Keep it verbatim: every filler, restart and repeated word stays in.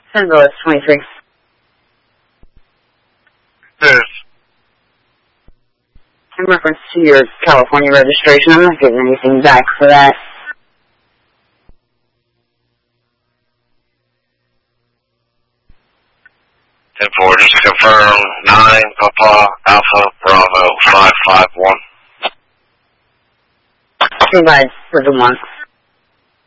Saint Louis twenty-three. Yes. In reference to your California registration, I'm not getting anything back for that. ten four, just to confirm, nine Papa Alpha Bravo five five one. Goodbye for the month.